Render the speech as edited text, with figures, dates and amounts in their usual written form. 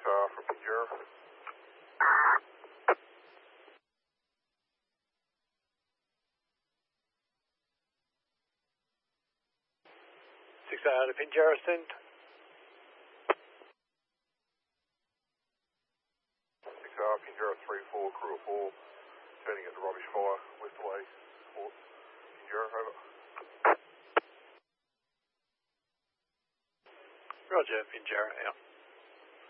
from Pinjarra. 6 out of Pinjarra, send. 6 Pinjarra 3-4, crew of 4, turning at the Rubbish Fire, west away, support. Pinjarra, over. Roger, Pinjarra, out.